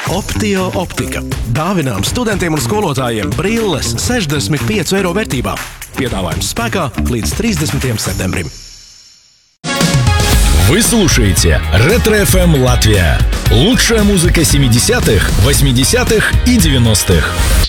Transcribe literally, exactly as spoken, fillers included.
Optio optika. Dāvinām studentiem un skolotājiem brilles sešdesmit pieci eiro vērtībā. Piedāvājums спēkā līdz тридцатого septembrim. Вы слушаете Ретро эф эм Латвия. Лучшая музыка семидесятых, восьмидесятых и девяностых.